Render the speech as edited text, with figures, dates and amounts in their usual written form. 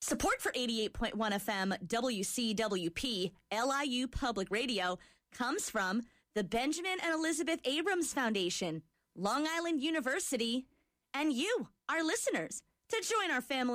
Support for 88.1 FM WCWP LIU Public Radio comes from the Benjamin and Elizabeth Abrams Foundation, Long Island University, and you, our listeners. To join our family